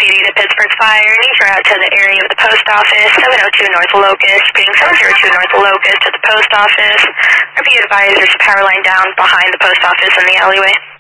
PD to Pittsburgh Fire. Need you out to the area of the post office, 702 North Locust, being 702 North Locust to the post office. Or be advised there's a power line down behind the post office in the alleyway.